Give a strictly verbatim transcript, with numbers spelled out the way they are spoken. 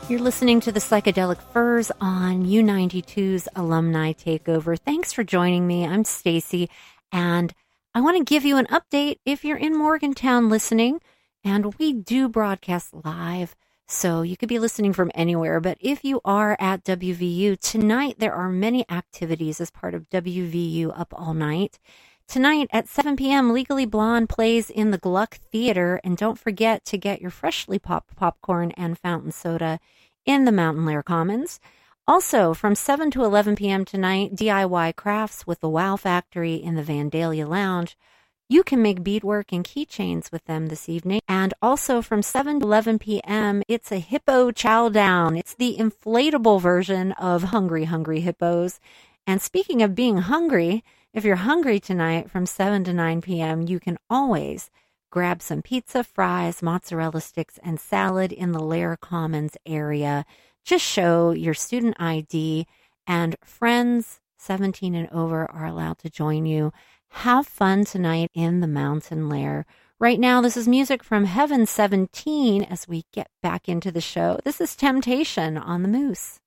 You're listening to the Psychedelic Furs on U ninety-two's Alumni Takeover. Thanks for joining me. I'm Stacy, and I want to give you an update if you're in Morgantown listening, and we do broadcast live, so you could be listening from anywhere. But if you are at W V U, tonight there are many activities as part of W V U Up All Night. Tonight at seven p.m., Legally Blonde plays in the Gluck Theater, and don't forget to get your freshly popped popcorn and fountain soda in the Mountain Lair Commons. Also, from seven to eleven p.m. tonight, D I Y crafts with the Wow Factory in the Vandalia Lounge. You can make beadwork and keychains with them this evening. And also from seven to eleven p.m., it's a hippo chow down. It's the inflatable version of Hungry Hungry Hippos. And speaking of being hungry, if you're hungry tonight from seven to nine p.m., you can always grab some pizza, fries, mozzarella sticks, and salad in the Lair Commons area. Just show your student I D, and friends seventeen and over are allowed to join you. Have fun tonight in the Mountain Lair. Right now, this is music from Heaven seventeen as we get back into the show. This is Temptation on the Moose.